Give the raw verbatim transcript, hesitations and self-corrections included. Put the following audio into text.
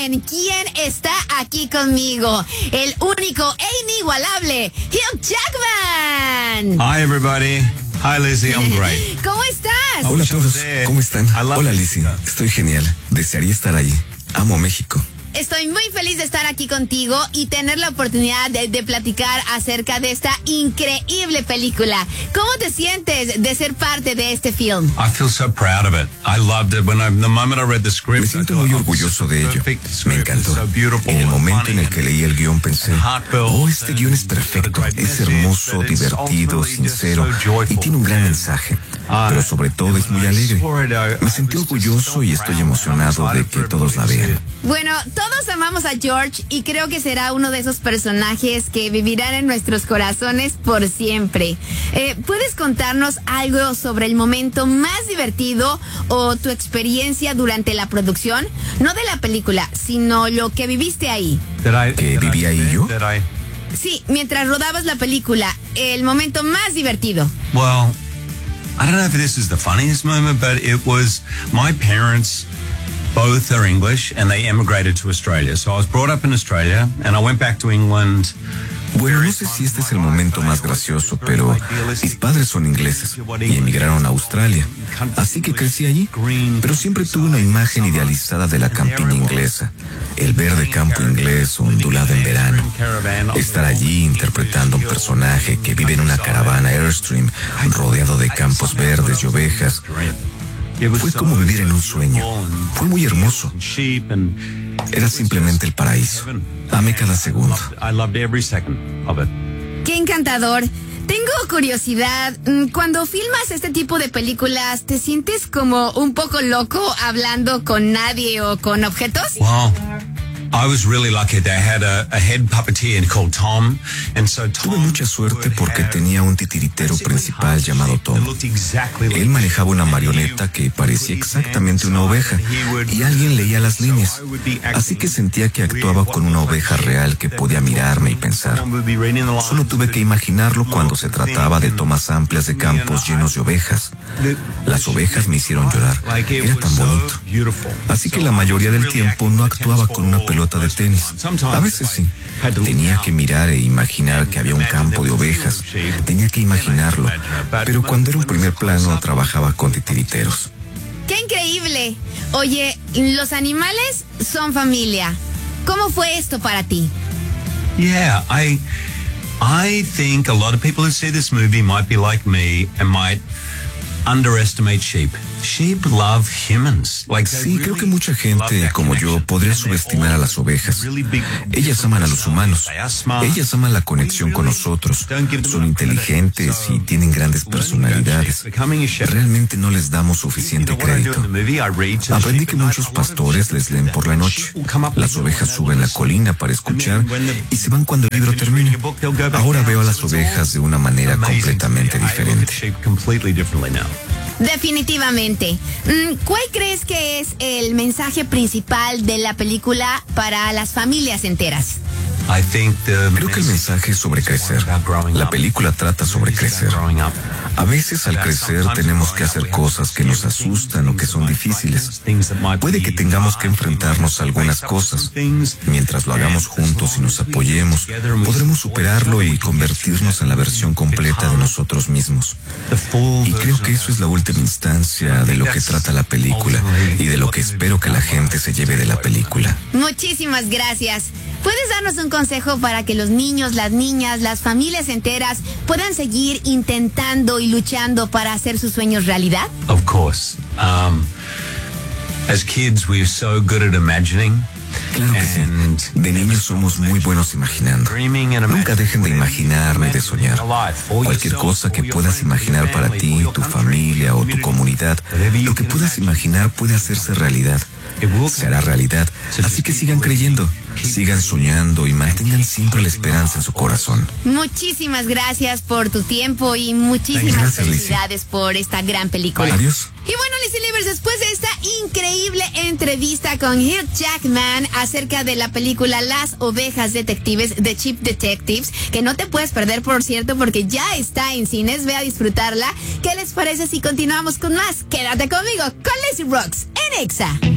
creen quién está aquí conmigo? El único e inigualable Hugh Jackman. Hi everybody. Hi Lizzie, I'm great. ¿Cómo estás? Hola a todos, ¿cómo están? Hola Lizzie, estoy genial. Desearía estar allí. Amo México. Estoy muy feliz de estar aquí contigo y tener la oportunidad de, de platicar acerca de esta increíble película. ¿Cómo te sientes de ser parte de este film? I feel so proud of it. I loved it. When I, the moment I read the script, Me siento muy orgulloso de ello. Me encantó. En el momento en el que leí el guión pensé, oh, este guión es perfecto. Es hermoso, divertido, sincero y tiene un gran mensaje. Pero sobre todo es muy alegre. Me sentí orgulloso y estoy emocionado de que todos la vean. Bueno, todos amamos a George y creo que será uno de esos personajes que vivirán en nuestros corazones por siempre. Eh, ¿Puedes contarnos algo sobre el momento más divertido o tu experiencia durante la producción? No de la película, sino lo que viviste ahí. ¿Que viví ahí yo? Sí, mientras rodabas la película, el momento más divertido. Well, I don't know if this is the funniest moment, but it was my parents. Both are English and they emigrated to Australia. So I was brought up in Australia and I went back to England. Bueno, no sé si este es el momento más gracioso, pero mis padres son ingleses y emigraron a Australia. Así que crecí allí, pero siempre tuve una imagen idealizada de la campiña inglesa. El verde campo inglés ondulado en verano. Estar allí interpretando un personaje que vive en una caravana Airstream rodeado de campos verdes y ovejas. Fue como vivir en un sueño. Fue muy hermoso. Era simplemente el paraíso. Amé cada segundo. ¡Qué encantador! Tengo curiosidad. Cuando filmas este tipo de películas, ¿te sientes como un poco loco hablando con nadie o con objetos? Wow. I was really lucky. They had a, a head puppeteer called Tom, and so Tom Tuve mucha suerte porque tenía un titiritero principal llamado Tom. Él manejaba una marioneta que parecía exactamente una oveja y alguien leía las líneas. Así que sentía que actuaba con una oveja real que podía mirarme y pensar. Solo tuve que imaginarlo cuando se trataba de tomas amplias de campos llenos de ovejas. Las ovejas me hicieron llorar. Era tan bonito. Así que la mayoría del tiempo no actuaba con una pelota de tenis. A veces sí. Tenía que mirar e imaginar que había un campo de ovejas. Tenía que imaginarlo. Pero cuando era un primer plano, trabajaba con titiriteros. ¡Qué increíble! Oye, los animales son familia. ¿Cómo fue esto para ti? Yeah, I, I think a lot of people who see this movie might be like me and might underestimate sheep. Sheep love humans. Like sí, creo que mucha gente como yo podría subestimar a las ovejas. Ellas aman a los humanos. Ellas aman la conexión con nosotros. Son inteligentes y tienen grandes personalidades. Realmente no les damos suficiente crédito. Aprendí que muchos pastores les leen por la noche. Las ovejas suben la colina para escuchar y se van cuando el libro termina. Ahora veo a las ovejas de una manera completamente diferente. Definitivamente. ¿Cuál crees que es el mensaje principal de la película para las familias enteras? Creo que el mensaje es sobre crecer. La película trata sobre crecer. A veces al crecer tenemos que hacer cosas que nos asustan o que son difíciles. Puede que tengamos que enfrentarnos a algunas cosas. Mientras lo hagamos juntos y nos apoyemos, podremos superarlo y convertirnos en la versión completa de nosotros mismos. Y creo que eso es la última instancia de lo que trata la película y de lo que espero que la gente se lleve de la película. Muchísimas gracias. ¿Puedes darnos un consejo para que los niños, las niñas, las familias enteras puedan seguir intentando y luchando para hacer sus sueños realidad? Of course. Um, as kids, we're so good at imagining. Claro que sí. De niños somos muy buenos imaginando. Nunca dejen de imaginar ni de soñar. Cualquier cosa que puedas imaginar para ti, tu familia o tu comunidad, lo que puedas imaginar puede hacerse realidad. Se hará realidad. Así que sigan creyendo, sigan soñando y mantengan siempre la esperanza en su corazón. Muchísimas gracias por tu tiempo y muchísimas Gracias, felicidades Lizzie. por esta gran película. Adiós. Y bueno, Lizzie Livers, después de esta increíble entrevista con Hugh Jackman acerca de la película Las Ovejas Detectives, The Sheep Detectives, que no te puedes perder, por cierto, porque ya está en cines, ve a disfrutarla. ¿Qué les parece si continuamos con más? Quédate conmigo con Lizzie Rocks en Exa.